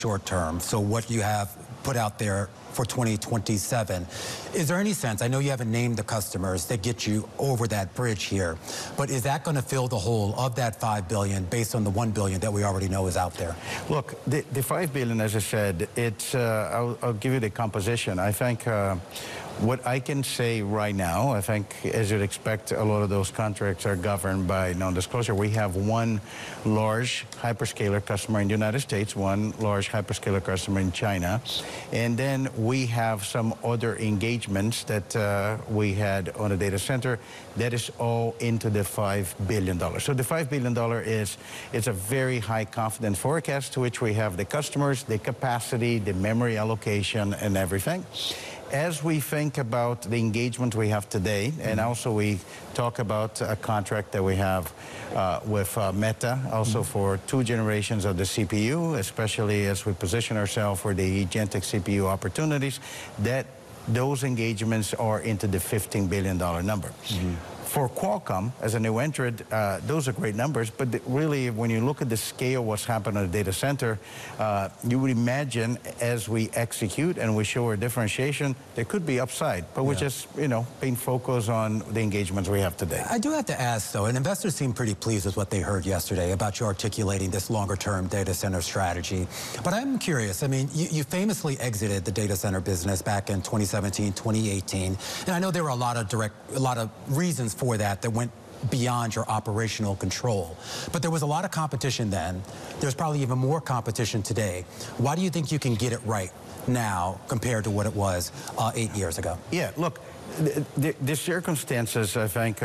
short term, so what you have put out there for 2027. Is there any sense, I know you haven't named the customers that get you over that bridge here, but is that going to fill the hole of that $5 billion based on the $1 billion that we already know is out there? Look, the $5 billion, as I said, it's, I'll give you the composition. I think what I can say right now, I think, as you'd expect, a lot of those contracts are governed by non-disclosure. We have one large hyperscaler customer in the United States, one large hyperscaler customer in China, and then we have some other engagements that we had on the data center. That is all into the $5 billion. So the $5 billion is a very high confidence forecast to which we have the customers, the capacity, the memory allocation, and everything. As we think about the engagement we have today, and also we talk about a contract that we have with Meta, also for 2 generations of the CPU, especially as we position ourselves for the agentic CPU opportunities, that those engagements are into the $15 billion number. For Qualcomm, as a new entrant, those are great numbers, but really, when you look at the scale, what's happened in the data center, you would imagine as we execute and we show our differentiation, there could be upside, but we're just, you know, being focused on the engagements we have today. I do have to ask, though, and investors seem pretty pleased with what they heard yesterday about you articulating this longer-term data center strategy. But I'm curious, I mean, you famously exited the data center business back in 2017, 2018, and I know there were a lot of reasons for that went beyond your operational control. But there was a lot of competition then. There's probably even more competition today. Why do you think you can get it right now compared to what it was 8 years ago? Yeah, look, the circumstances, I think,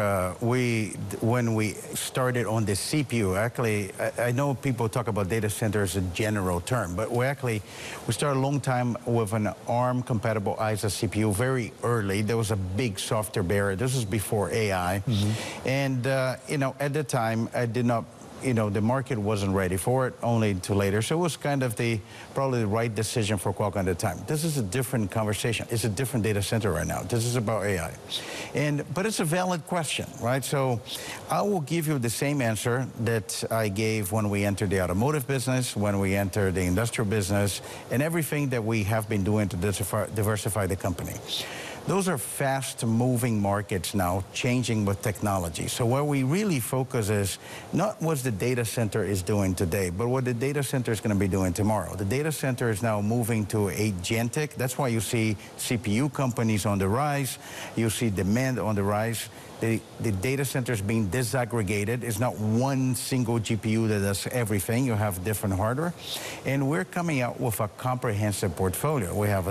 when we started on the CPU, actually, I know people talk about data center as a general term, but we started a long time with an ARM-compatible ISA CPU very early. There was a big software barrier. This was before AI. And, you know, at the time, I did not, you know, the market wasn't ready for it, only until later. So it was kind of probably the right decision for Qualcomm at the time. This is a different conversation. It's a different data center right now. This is about AI. But it's a valid question, right? So I will give you the same answer that I gave when we entered the automotive business, when we entered the industrial business, and everything that we have been doing to diversify the company. Those are fast-moving markets now, changing with technology. So where we really focus is not what the data center is doing today, but what the data center is going to be doing tomorrow. The data center is now moving to agentic. That's why you see CPU companies on the rise. You see demand on the rise. The data center is being disaggregated. It's not one single GPU that does everything. You have different hardware. And we're coming out with a comprehensive portfolio. We have a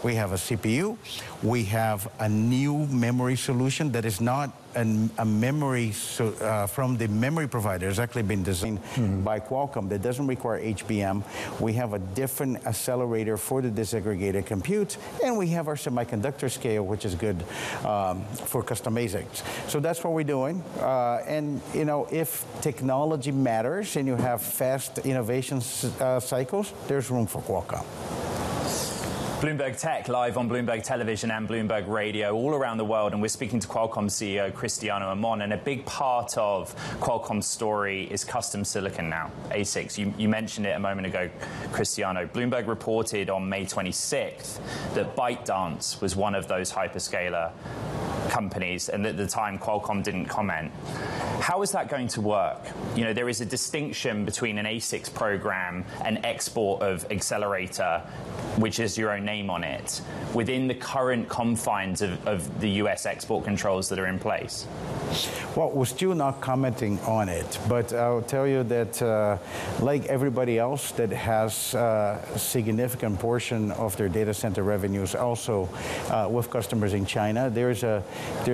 CPU. We have a new memory solution that is not a memory from the memory provider. It's actually been designed by Qualcomm that doesn't require HBM. We have a different accelerator for the disaggregated compute, and we have our semiconductor scale, which is good for custom ASICs. So that's what we're doing. And you know, if technology matters and you have fast innovation cycles, there's room for Qualcomm. Bloomberg Tech, live on Bloomberg Television and Bloomberg Radio all around the world, and we're speaking to Qualcomm CEO Cristiano Amon, and a big part of Qualcomm's story is custom silicon now, ASICs. You mentioned it a moment ago, Cristiano. Bloomberg reported on May 26th that ByteDance was one of those hyperscaler companies, and at the time Qualcomm didn't comment. How is that going to work? You know, there is a distinction between an ASICs program and export of accelerator, which is your own name on it, within the current confines of the US export controls that are in place. Well, we're still not commenting on it, but I'll tell you that like everybody else that has a significant portion of their data center revenues also with customers in China, there's a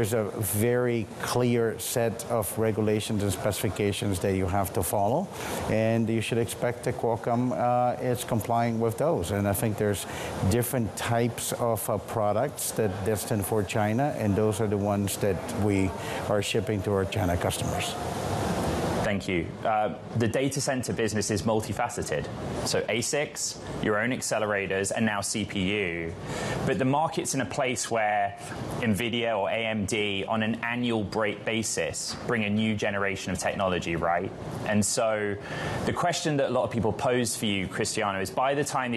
very clear set of regulations and specifications that you have to follow, and you should expect that Qualcomm is complying with those. And I think there's different types of products that are destined for China, and those are the ones that we are shipping to our China customers. Thank you. Thank you. The data center business is multifaceted. So ASICs, your own accelerators, and now CPU. But the market's in a place where NVIDIA or AMD on an annual basis bring a new generation of technology, right? And so the question that a lot of people pose for you, Cristiano, is by the time the